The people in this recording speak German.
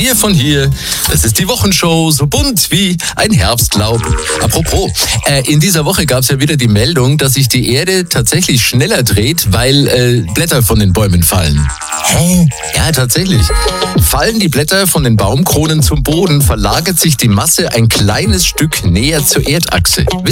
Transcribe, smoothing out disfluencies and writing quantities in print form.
Wir von hier, das ist die Wochenshow, so bunt wie ein Herbstlaub. Apropos, in dieser Woche gab es ja wieder die Meldung, dass sich die Erde tatsächlich schneller dreht, weil Blätter von den Bäumen fallen. Hä? Ja, tatsächlich. Fallen die Blätter von den Baumkronen zum Boden, verlagert sich die Masse ein kleines Stück näher zur Erdachse.